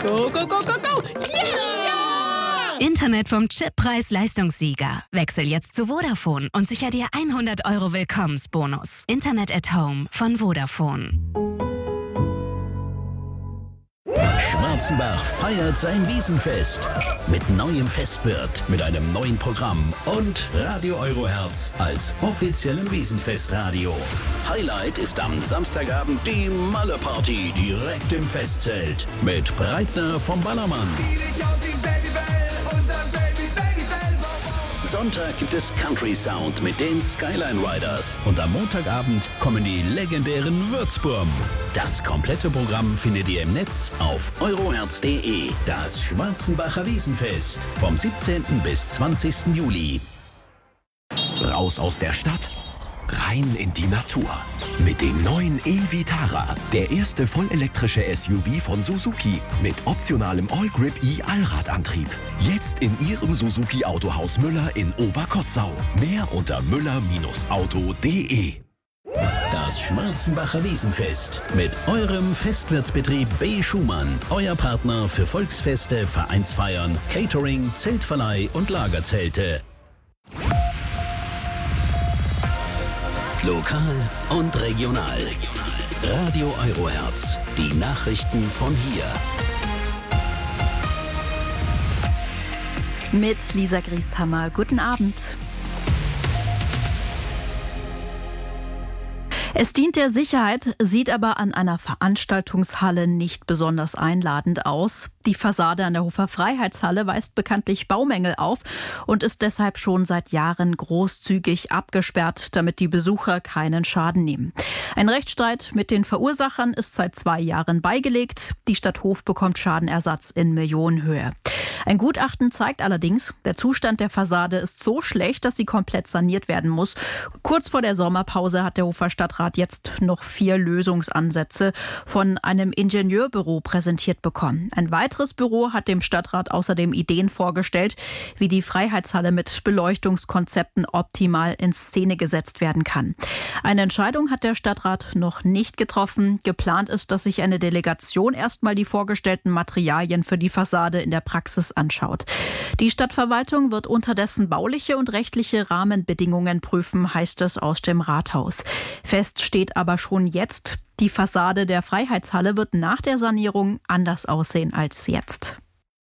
Go, go, go, go, go! Yeah! Internet vom Chip Preis-Leistungssieger. Wechsel jetzt zu Vodafone und sicher dir 100 € Willkommensbonus. Internet at Home von Vodafone. Schwarzenbach feiert sein Wiesenfest mit neuem Festwirt, mit einem neuen Programm und Radio Euroherz als offiziellem Wiesenfestradio. Highlight ist am Samstagabend die Malle-Party direkt im Festzelt mit Breitner vom Ballermann. Sonntag gibt es Country Sound mit den Skyline Riders und am Montagabend kommen die legendären Würzburm. Das komplette Programm findet ihr im Netz auf euroherz.de. Das Schwarzenbacher Wiesenfest vom 17. bis 20. Juli. Raus aus der Stadt, rein in die Natur. Mit dem neuen e-Vitara, der erste vollelektrische SUV von Suzuki mit optionalem All-Grip E-Allradantrieb. Jetzt in Ihrem Suzuki Autohaus Müller in Oberkotzau. Mehr unter müller-auto.de. Das Schwarzenbacher Wiesenfest mit eurem Festwirtsbetrieb B. Schumann. Euer Partner für Volksfeste, Vereinsfeiern, Catering, Zeltverleih und Lagerzelte. Lokal und regional. Radio Euroherz. Die Nachrichten von hier. Mit Lisa Grieshammer. Guten Abend. Es dient der Sicherheit, sieht aber an einer Veranstaltungshalle nicht besonders einladend aus. Die Fassade an der Hofer Freiheitshalle weist bekanntlich Baumängel auf und ist deshalb schon seit Jahren großzügig abgesperrt, damit die Besucher keinen Schaden nehmen. Ein Rechtsstreit mit den Verursachern ist seit 2 Jahren beigelegt. Die Stadt Hof bekommt Schadenersatz in Millionenhöhe. Ein Gutachten zeigt allerdings, der Zustand der Fassade ist so schlecht, dass sie komplett saniert werden muss. Kurz vor der Sommerpause hat der Hofer Stadtrat jetzt noch 4 Lösungsansätze von einem Ingenieurbüro präsentiert bekommen. Ein weiteres Büro hat dem Stadtrat außerdem Ideen vorgestellt, wie die Freiheitshalle mit Beleuchtungskonzepten optimal in Szene gesetzt werden kann. Eine Entscheidung hat der Stadtrat noch nicht getroffen. Geplant ist, dass sich eine Delegation erstmal die vorgestellten Materialien für die Fassade in der Praxis anschaut. Die Stadtverwaltung wird unterdessen bauliche und rechtliche Rahmenbedingungen prüfen, heißt es aus dem Rathaus. Fest steht aber schon jetzt, die Fassade der Freiheitshalle wird nach der Sanierung anders aussehen als jetzt.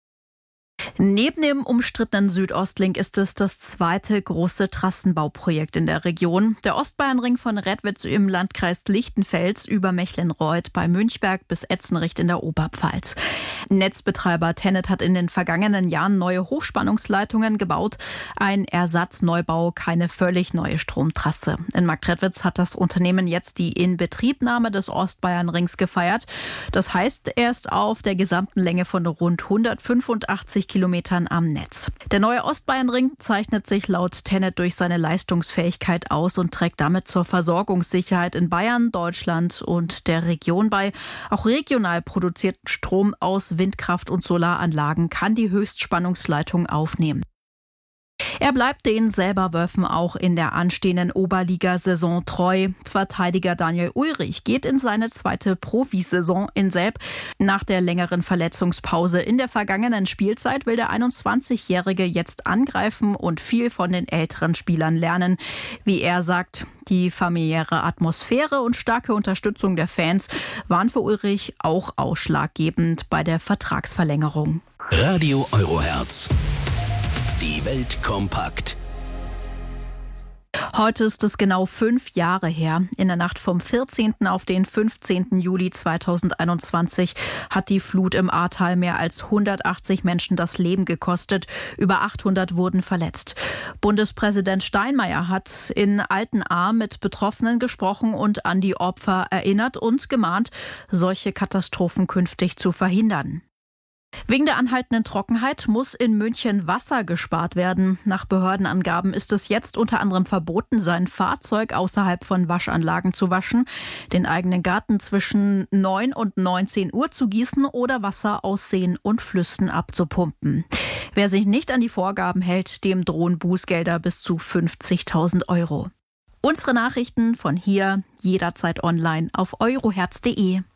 Neben dem umstrittenen Südostlink ist es das zweite große Trassenbauprojekt in der Region. Der Ostbayernring von Redwitz im Landkreis Lichtenfels über Mechlenreuth bei Münchberg bis Etzenricht in der Oberpfalz. Netzbetreiber TenneT hat in den vergangenen Jahren neue Hochspannungsleitungen gebaut. Ein Ersatzneubau, keine völlig neue Stromtrasse. In Marktredwitz hat das Unternehmen jetzt die Inbetriebnahme des Ostbayernrings gefeiert. Das heißt, er ist auf der gesamten Länge von rund 185 Kilometern am Netz. Der neue Ostbayernring zeichnet sich laut TenneT durch seine Leistungsfähigkeit aus und trägt damit zur Versorgungssicherheit in Bayern, Deutschland und der Region bei. Auch regional produzierten Strom aus Windkraft- und Solaranlagen kann die Höchstspannungsleitung aufnehmen. Er bleibt den Selberwölfen auch in der anstehenden Oberligasaison treu. Verteidiger Daniel Ulrich geht in seine zweite Profisaison in Selb. Nach der längeren Verletzungspause in der vergangenen Spielzeit will der 21-Jährige jetzt angreifen und viel von den älteren Spielern lernen. Wie er sagt, die familiäre Atmosphäre und starke Unterstützung der Fans waren für Ulrich auch ausschlaggebend bei der Vertragsverlängerung. Radio Euroherz. Die Welt kompakt. Heute ist es genau 5 Jahre her. In der Nacht vom 14. auf den 15. Juli 2021 hat die Flut im Ahrtal mehr als 180 Menschen das Leben gekostet. Über 800 wurden verletzt. Bundespräsident Steinmeier hat in Altenahr mit Betroffenen gesprochen und an die Opfer erinnert und gemahnt, solche Katastrophen künftig zu verhindern. Wegen der anhaltenden Trockenheit muss in München Wasser gespart werden. Nach Behördenangaben ist es jetzt unter anderem verboten, sein Fahrzeug außerhalb von Waschanlagen zu waschen, den eigenen Garten zwischen 9 und 19 Uhr zu gießen oder Wasser aus Seen und Flüssen abzupumpen. Wer sich nicht an die Vorgaben hält, dem drohen Bußgelder bis zu 50.000 €. Unsere Nachrichten von hier jederzeit online auf euroherz.de.